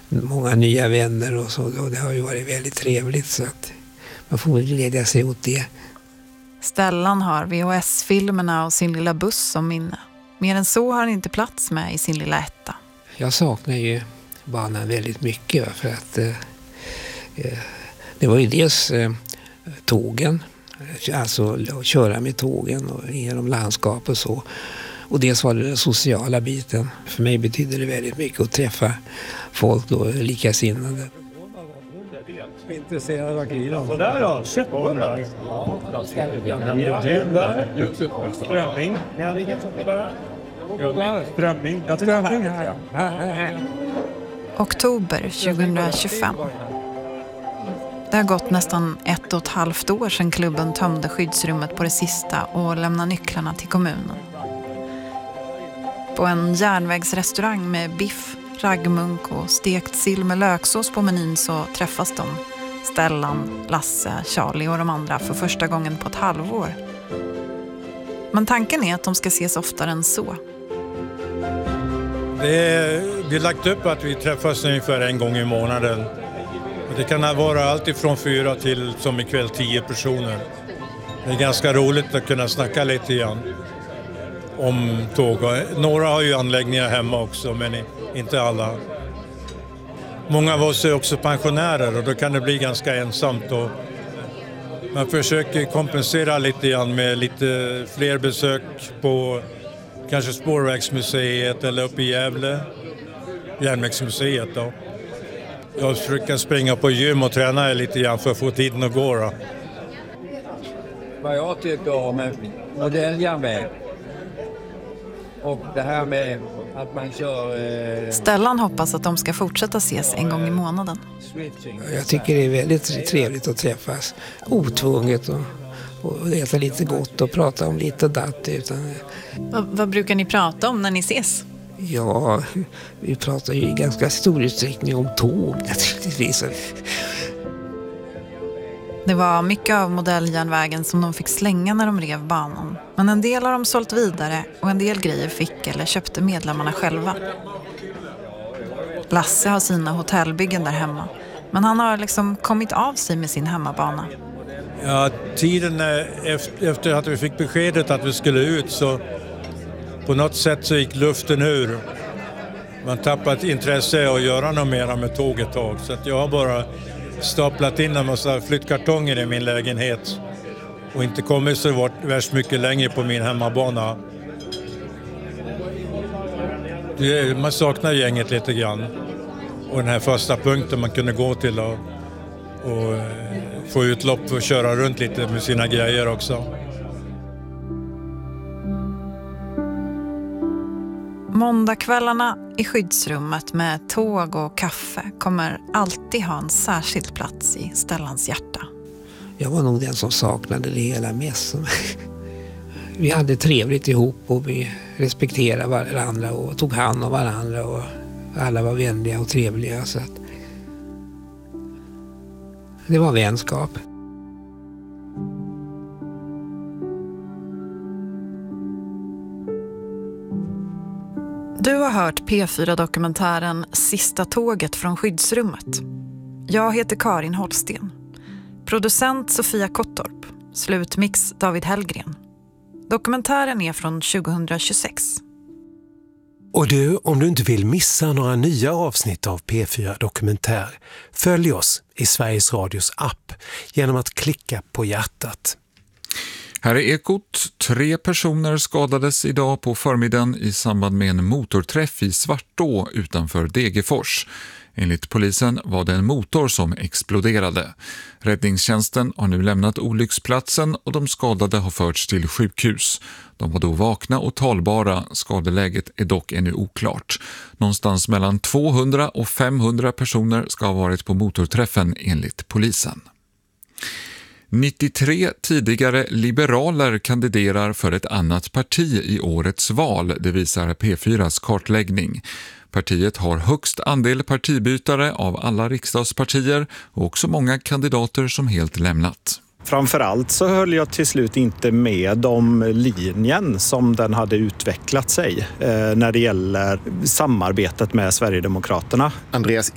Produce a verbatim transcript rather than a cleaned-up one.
många nya vänner och så. Och det har ju varit väldigt trevligt, så att man får glädja sig åt det. Stellan har V H S-filmerna och sin lilla buss som minne. Mer än så har han inte plats med i sin lilla etta. Jag saknar ju banan väldigt mycket, va, för att eh, det var ju dels eh, tågen, alltså att köra med tågen och genom landskap och så. Och dels var det den sociala biten. För mig betyder det väldigt mycket att träffa folk då, likasinnade. Intresserad av killar. Så där då, sätt på den där. Strömming. Strömming. Jag strömming här, ja. Oktober tjugohundratjugofem. Det har gått nästan ett och ett halvt år sedan klubben tömde skyddsrummet på det sista och lämnade nycklarna till kommunen. På en järnvägsrestaurang med biff, raggmunk och stekt sill med löksås på menyn så träffas de. Stellan, Lasse, Charlie och de andra för första gången på ett halvår. Men tanken är att de ska ses oftare än så. Det är, vi har lagt upp att vi träffas ungefär en gång i månaden. Det kan vara allt ifrån fyra till som ikväll tio personer. Det är ganska roligt att kunna snacka lite grann om tåg. Några har ju anläggningar hemma också, men inte alla. Många av oss är också pensionärer och då kan det bli ganska ensamt. Och man försöker kompensera lite grann med lite fler besök på kanske Spårvägsmuseet eller uppe i Gävle, Järnvägsmuseet då. Jag försöker springa på gym och träna lite grann för att få tiden att gå då. Vad jag tycker om modern järnväg och det här med att man kör... Eh... Stellan hoppas att de ska fortsätta ses en gång i månaden. Jag tycker det är väldigt trevligt att träffas. Otvunget och, och äta lite gott och prata om lite datt. Utan... Vad, vad brukar ni prata om när ni ses? Ja, vi pratar ju i ganska stor utsträckning om tåg naturligtvis. Det var mycket av modelljärnvägen som de fick slänga när de rev banan. Men en del har de sålt vidare och en del grejer fick eller köpte medlemmarna själva. Lasse har sina hotellbyggen där hemma. Men han har liksom kommit av sig med sin hemmabana. Ja, tiden efter att vi fick beskedet att vi skulle ut så på något sätt så gick luften ur. Man tappat intresse att göra något mer med tåget tag. Så att jag har bara staplat in en massa flyttkartonger i min lägenhet. Och inte kommit så vart värst mycket längre på min hemmabana. Det, man saknar gänget lite grann. Och den här första punkten man kunde gå till och, och få utlopp och köra runt lite med sina grejer också. Måndagskvällarna i skyddsrummet med tåg och kaffe kommer alltid ha en särskild plats i Stellans hjärta. Jag var nog den som saknade det hela mest. Vi hade trevligt ihop och vi respekterade varandra och tog hand om varandra och alla var vänliga och trevliga. Så att det var vänskap. Du har hört P fyra-dokumentären Sista tåget från skyddsrummet. Jag heter Karin Holsten. Producent Sofia Kottorp. Slutmix David Hellgren. Dokumentären är från tjugohundratjugosex. Och du, om du inte vill missa några nya avsnitt av P fyra Dokumentär, följ oss i Sveriges Radios app genom att klicka på hjärtat. Här är Ekot. Tre personer skadades idag på förmiddagen i samband med en motorträff i Svartå utanför Degerfors. Enligt polisen var det en motor som exploderade. Räddningstjänsten har nu lämnat olycksplatsen och de skadade har förts till sjukhus. De var då vakna och talbara. Skadeläget är dock ännu oklart. Någonstans mellan tvåhundra och femhundra personer ska ha varit på motorträffen enligt polisen. nittiotre tidigare liberaler kandiderar för ett annat parti i årets val, det visar P fyras kartläggning. Partiet har högst andel partibytare av alla riksdagspartier och också många kandidater som helt lämnat. Framförallt så höll jag till slut inte med om linjen som den hade utvecklat sig eh, när det gäller samarbetet med Sverigedemokraterna. Andreas